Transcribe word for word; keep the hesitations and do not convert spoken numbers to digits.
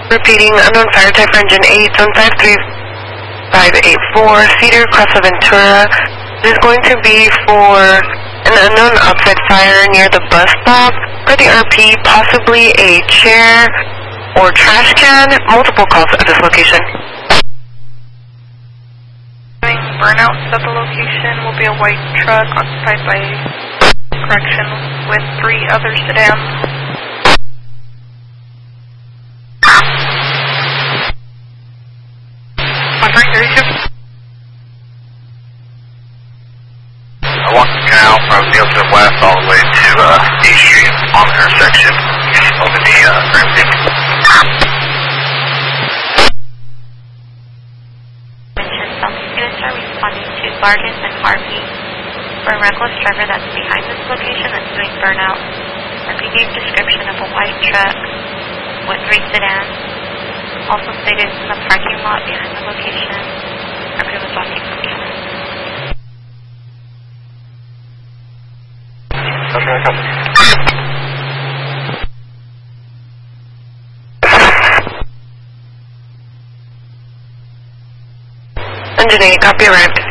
Repeating, unknown fire type for engine eight, zone five three five eight four, Cedar, Crest of Ventura. This is going to be for an unknown outside fire near the bus stop. For the R P, possibly a chair or trash can. Multiple calls at this location. Burnouts at the location will be a white truck occupied by correction with three other sedans. I walked the canal from Nielsen West all the way to uh, East Street on the intersection of the uh, Grand Peak. Southeast units are responding to Vargas and Harvey for a reckless driver that's behind this location that's doing burnout. R P gave description of a white truck with three sedans. Also stated in the parking lot behind the location. R P was watching from cameras. Engine eight, copy arrived.